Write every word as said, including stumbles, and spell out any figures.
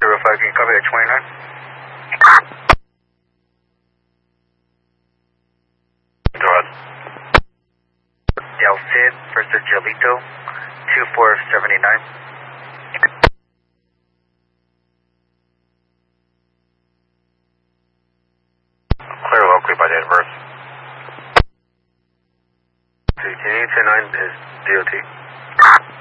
zero five, can you copy at twenty-nine? Go ahead. Del Cid versus Jelito, two four seven nine. Clear locally by date of birth. Can you ten nine is D O T?